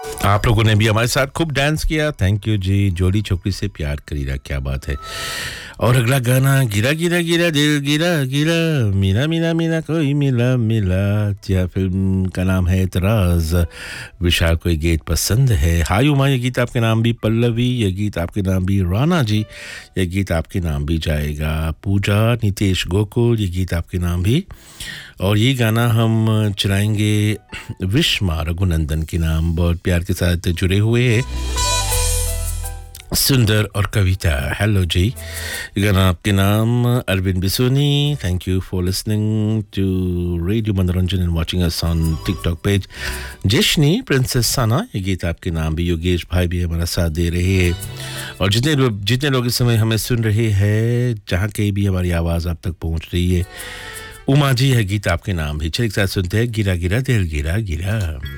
आप लोगों ने भी हमारे साथ खूब डांस किया, थैंक यू जी। जोड़ी छोकरी से प्यार करीरा, क्या बात है। और अगला गाना, गिरा गिरा गिरा दिल गिरा गिरा, मीना मीना मीना कोई मिला मिला। या फिल्म का नाम है एतराज। विशाल को ये गीत पसंद है। हाय उमा, ये गीत आपके नाम भी। पल्लवी, ये गीत आपके नाम भी। राना जी, ये गीत आपके नाम भी जाएगा। पूजा, नितेश गोकुल, ये गीत आपके नाम भी। और ये गाना हम चलाएंगे विश्मा रघुनंदन के नाम, बहुत प्यार के साथ जुड़े हुए हैं सुंदर और कविता। हेलो जी, ये गाना आपके नाम। Arvind बिसोनी, thank you for listening two radio मनोरंजन and watching us on TikTok page. जशनी princess साना, ये गीत आपके नाम भी। योगेश भाई भी हमारा साथ दे रहे हैं। और जितने लोग इस समय हमें सुन रहे हैं, जहाँ कहीं भी हमारी आवाज़ आप तक पहुँच रही है, उमा जी, है गीत आपके नाम भी। चलिए एक साथ सुनते हैं, गिरा गिरा दिल गिरा गिरा।